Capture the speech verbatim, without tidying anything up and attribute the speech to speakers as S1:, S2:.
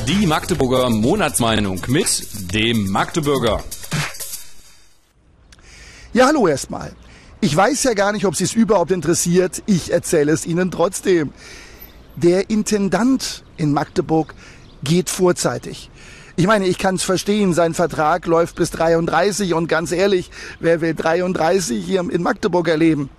S1: Die Magdeburger Monatsmeinung mit dem Magdeburger.
S2: Ja, hallo erstmal. Ich weiß ja gar nicht, ob Sie es überhaupt interessiert. Ich erzähle es Ihnen trotzdem. Der Intendant in Magdeburg geht vorzeitig. Ich meine, ich kann es verstehen, sein Vertrag läuft bis dreiunddreißig und ganz ehrlich, wer will dreiunddreißig hier in Magdeburg erleben?